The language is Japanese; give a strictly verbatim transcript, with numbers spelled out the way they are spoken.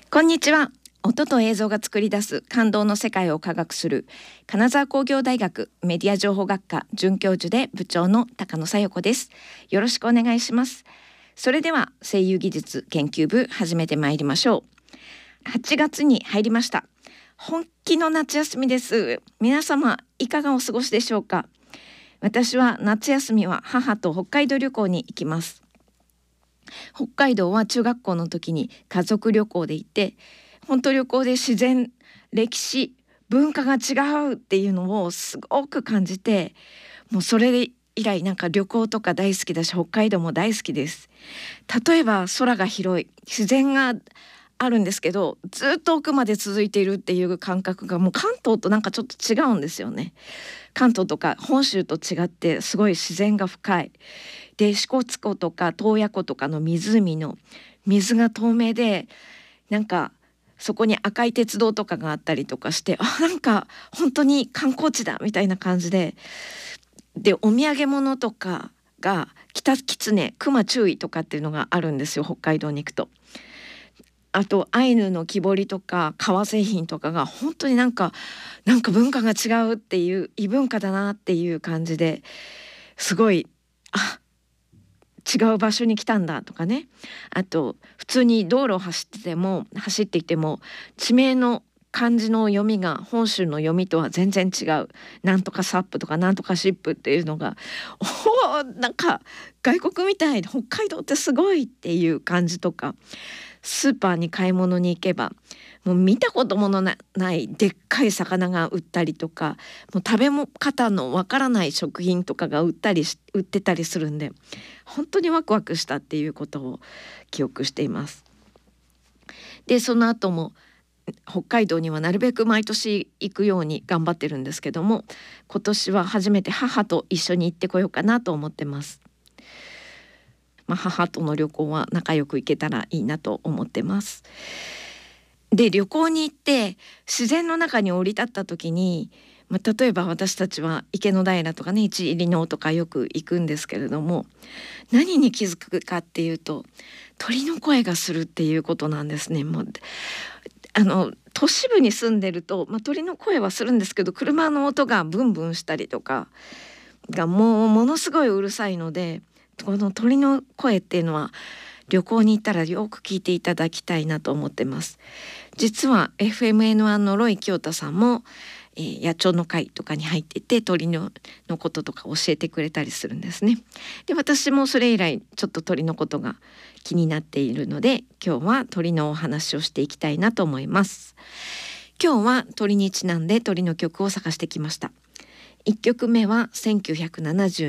こんにちは。音と映像が作り出す感動の世界を科学する金沢工業大学メディア情報学科准教授で部長の高野紗代子です。よろしくお願いします。それでは声優技術研究部始めてまいりましょう。はちがつに入りました。本気の夏休みです。皆様いかがお過ごしでしょうか。私は夏休みは母と北海道旅行に行きます。北海道は中学校の時に家族旅行で行って、本当旅行で自然、歴史、文化が違うっていうのをすごく感じて、もうそれ以来なんか旅行とか大好きだし、北海道も大好きです。例えば空が広い、自然があるんですけど、ずっと奥まで続いているっていう感覚がもう関東となんかちょっと違うんですよね。関東とか本州と違ってすごい自然が深い。で、支笏湖とか洞爺湖とかの湖の水が透明で、なんかそこに赤い鉄道とかがあったりとかして、あ、なんか本当に観光地だみたいな感じで、でお土産物とかがキタキツネ、クマ注意とかっていうのがあるんですよ、北海道に行くと。あとアイヌの木彫りとか革製品とかが本当になんかなんか文化が違うっていう、異文化だなっていう感じで、すごい、あ、違う場所に来たんだとかね。あと普通に道路を走ってても走っていても地名の漢字の読みが本州の読みとは全然違う。なんとかサップとかなんとかシップっていうのが、おー、なんか外国みたい、北海道ってすごいっていう感じとか、スーパーに買い物に行けばもう見たことものなないでっかい魚が売ったりとか、もう食べ方のわからない食品とかが売ったりし売ってたりするんで、本当にワクワクしたっていうことを記憶しています。でその後も北海道にはなるべく毎年行くように頑張ってるんですけども、今年は初めて母と一緒に行ってこようかなと思ってます。まあ、母との旅行は仲良く行けたらいいなと思ってます。で旅行に行って自然の中に降り立った時に、まあ、例えば私たちは池の平とかね、一里野とかよく行くんですけれども、何に気づくかっていうと鳥の声がするっていうことなんですね。もうあの都市部に住んでると、まあ、鳥の声はするんですけど、車の音がブンブンしたりとかがもうものすごいうるさいので、この鳥の声っていうのは旅行に行ったらよく聞いていただきたいなと思ってます。実は エフエムエヌワン のロイ清太さんも、えー、野鳥の会とかに入っていて鳥ののこととか教えてくれたりするんですね。で私もそれ以来ちょっと鳥のことが気になっているので、今日は鳥のお話をしていきたいなと思います。今日は鳥にちなんで鳥の曲を探してきました。いっきょくめはせんきゅうひゃくななじゅう